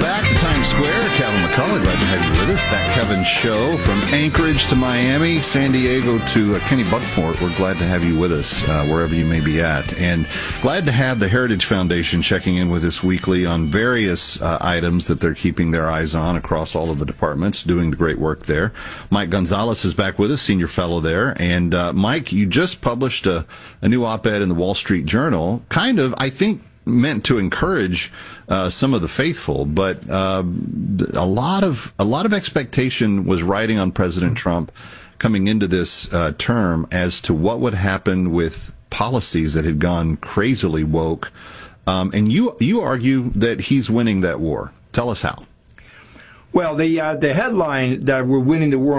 back to Times Square. Kevin McCullough, glad to have you with us. That Kevin Show from Anchorage to Miami, San Diego to Kenny Buckport. We're glad to have you with us wherever you may be at. And glad to have the Heritage Foundation checking in with us weekly on various items that they're keeping their eyes on across all of the departments, doing the great work there. Mike Gonzalez is back with us, senior fellow there. And Mike, you just published a new op-ed in the Wall Street Journal, kind of, I think, meant to encourage some of the faithful, but a lot of expectation was riding on President Trump coming into this term as to what would happen with policies that had gone crazily woke. And you argue that he's winning that war. Tell us how. Well, the headline that we're winning the war